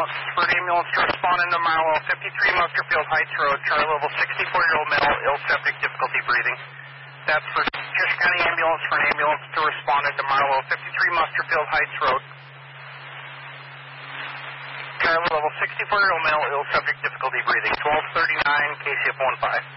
Oxford ambulance to respond into Marlowe, 53 Muskerfield Heights Road, Charlie level 64-year-old male, ill septic, difficulty breathing. That's for Cheshire County Ambulance for an ambulance to respond into Marlowe, 53 Muskerfield Heights Road. Charlie level 64-year-old male, ill subject, difficulty breathing. 1239, KCF 15.